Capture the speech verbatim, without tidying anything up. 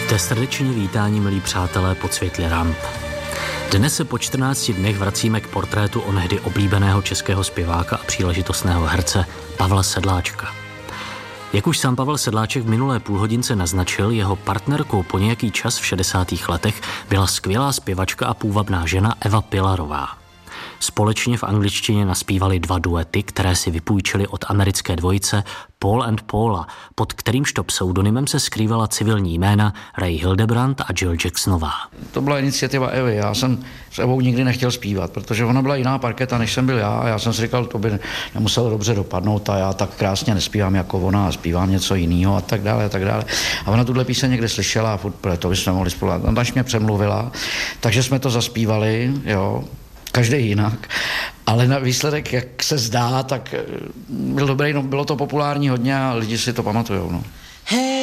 Buďte srdečně vítáni, milí přátelé, pod světly ramp. Dnes se po čtrnácti dnech vracíme k portrétu onehdy oblíbeného českého zpěváka a příležitostného herce Pavla Sedláčka. Jak už sám Pavel Sedláček v minulé půlhodince naznačil, jeho partnerkou po nějaký čas v šedesátých letech byla skvělá zpěvačka a půvabná žena Eva Pilarová. Společně v angličtině naspívali dva duety, které si vypůjčili od americké dvojice Paul and Paula, pod kterýmžto pseudonymem se skrývala civilní jména Ray Hildebrandt a Jill Jacksonová. To byla iniciativa Evy. Já jsem s Evou nikdy nechtěl zpívat, protože ona byla jiná parketa, než jsem byl já. A já jsem si říkal, to by nemuselo dobře dopadnout a já tak krásně nespívám jako ona a zpívám něco jiného a tak dále a tak dále. A ona tuhle píseň někde slyšela a furt to bychom mohli spolupracovat. Ona až mě přemluvila, takže jsme to zaspívali, jo. Každý jinak, ale na výsledek, jak se zdá, tak byl dobrý, no, bylo to populární hodně a lidi si to pamatujou. No. Hey.